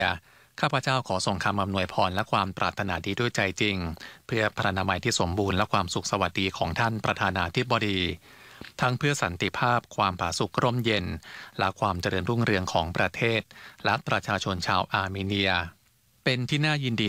ข้าพเจ้าขอส่งคำอำนวยพรและความปรารถนาดีด้วยใจจริงเพื่อพระนามัยที่สมบูรณ์และความสุขสวัสดีของท่านประธานาธิบดีทั้งเพื่อสันติภาพความผาสุกร่มเย็นและความเจริญรุ่งเรืองของประเทศและประชาชนชาวอาร์เมเนียเป็นที่น่ายินดี